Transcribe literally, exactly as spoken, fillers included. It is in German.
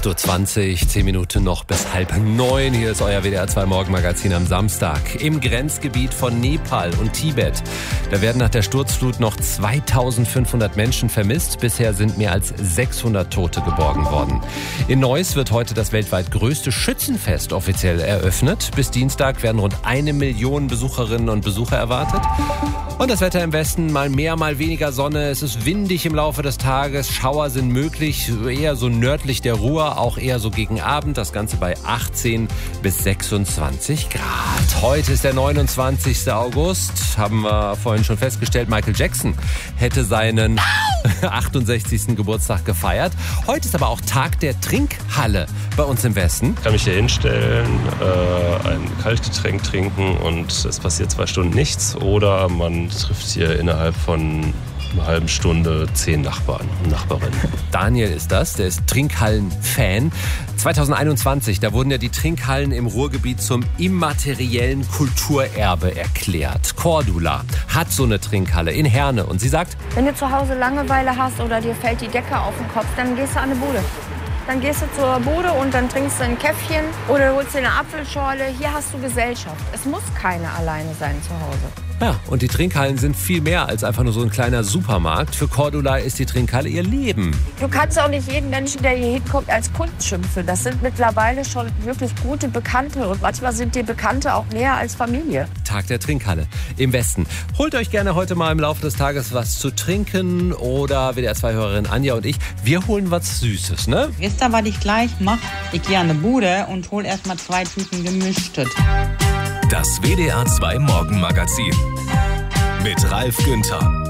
acht Uhr zwanzig, zehn Minuten noch bis halb neun. Hier ist euer W D R zwei Morgenmagazin am Samstag. Im Grenzgebiet von Nepal und Tibet. Da werden nach der Sturzflut noch zweitausendfünfhundert Menschen vermisst. Bisher sind mehr als sechshundert Tote geborgen worden. In Neuss wird heute das weltweit größte Schützenfest offiziell eröffnet. Bis Dienstag werden rund eine Million Besucherinnen und Besucher erwartet. Und das Wetter im Westen, mal mehr, mal weniger Sonne. Es ist windig im Laufe des Tages. Schauer sind möglich, eher so nördlich der Ruhr, auch eher so gegen Abend. Das Ganze bei achtzehn bis sechsundzwanzig Grad. Heute ist der neunundzwanzigster August. Haben wir vorhin schon festgestellt, Michael Jackson hätte seinen achtundsechzigsten Geburtstag gefeiert. Heute ist aber auch Tag der Trinkhalle bei uns im Westen. Ich kann mich hier hinstellen, äh, ein Kaltgetränk trinken und es passiert zwei Stunden nichts. Oder man trifft hier innerhalb von einer halben Stunde zehn Nachbarn und Nachbarinnen. Daniel ist das, der ist Trinkhallen-Fan. zweitausendeinundzwanzig, da wurden ja die Trinkhallen im Ruhrgebiet zum immateriellen Kulturerbe erklärt. Cordula hat so eine Trinkhalle in Herne und sie sagt: Wenn du zu Hause Langeweile hast oder dir fällt die Decke auf den Kopf, dann gehst du an eine Bude. Dann gehst du zur Bude und dann trinkst du ein Käffchen oder holst dir eine Apfelschorle. Hier hast du Gesellschaft. Es muss keiner alleine sein zu Hause. Ja, und die Trinkhallen sind viel mehr als einfach nur so ein kleiner Supermarkt. Für Cordula ist die Trinkhalle ihr Leben. Du kannst auch nicht jeden Menschen, der hier hinkommt, als Kunden schimpfen. Das sind mittlerweile schon wirklich gute Bekannte. Und manchmal sind die Bekannte auch näher als Familie. Tag der Trinkhalle im Westen. Holt euch gerne heute mal im Laufe des Tages was zu trinken. Oder W D R zwei-Hörerin Anja und ich, wir holen was Süßes, ne? Wisst ihr, was ich gleich mache? Ich gehe an eine Bude und hol erstmal zwei Tüten Gemischtes. Das W D R zwei Morgenmagazin mit Ralf Günther.